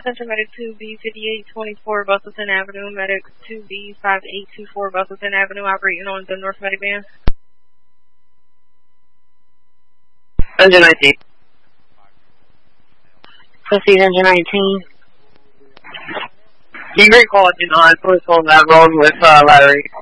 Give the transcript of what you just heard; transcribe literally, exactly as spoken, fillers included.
Center Medic two B fifty-eight twenty-four, Bustleton Avenue, Medic two B five eight two four, Bustleton Avenue, operating on the North Medic Band. Engine nineteen. Proceed, Engine nineteen. Can you recall it, you know, I was on that road with uh, Larry?